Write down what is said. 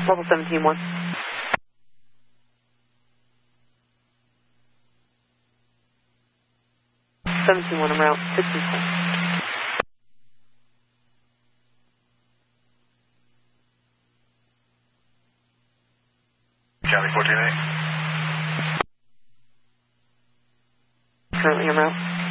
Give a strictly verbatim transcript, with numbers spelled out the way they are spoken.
Level seventeen one. seventeen one, I'm route sixteen one. Charlie fourteen eight. Currently en route.